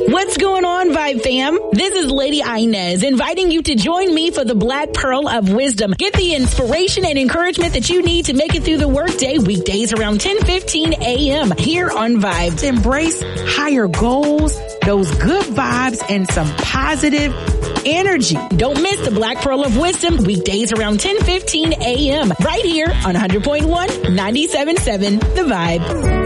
What's going on, Vibe fam? This is Lady Inez inviting you to join me for the Black Pearl of Wisdom. Get the inspiration and encouragement that you need to make it through the workday weekdays around 10:15 a.m. here on Vibe. To embrace higher goals, those good vibes, and some positive energy. Don't miss the Black Pearl of Wisdom weekdays around 10:15 a.m. right here on 100.1 97.7 The Vibe.